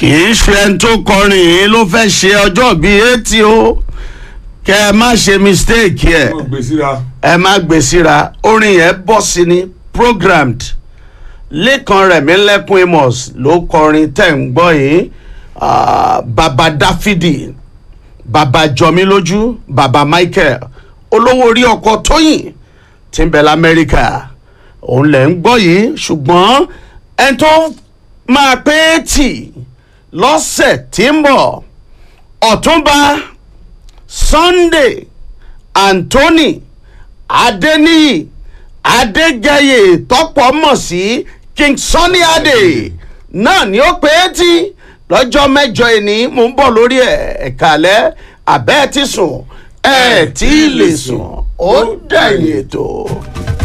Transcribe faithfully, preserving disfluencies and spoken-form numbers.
kì í ṣe ẹni tó kọrin yìí ló fẹ́ ṣe ọjọ́ bíi eighty o kẹ́ ẹ má ṣe mistake ẹ ẹ má gbé síra orin yẹn bọ́ sí ni programmed Lékan Rẹ̀mílẹ́kún Amos ló kọrin tẹ̀ ń gbọ́ yìí bàbá Dáfídì bàbá Jọmílójú bàbá Michael olówó orí ọkọ̀ Tóyìn tí ń bẹ l'Amẹ́ríkà òun lẹ̀ ń gbọ́ yìí ṣùgbọ́n ẹni tó máa pé tì lọ́sẹ̀ tí ń bọ̀ Ọ̀túnba Sunday Anthony Adeniyi Adéjayé tọ́pọ̀ mọ̀ sí King Sunny Adé náà ni ó pé tì lọ́jọ́ mẹ́jọ ẹni mò ń bọ̀ lórí ẹ̀ ẹ̀kálẹ́ àbẹ́ẹ̀ tí sùn ẹ̀ tí lè sùn ó dẹ̀yìn ètò.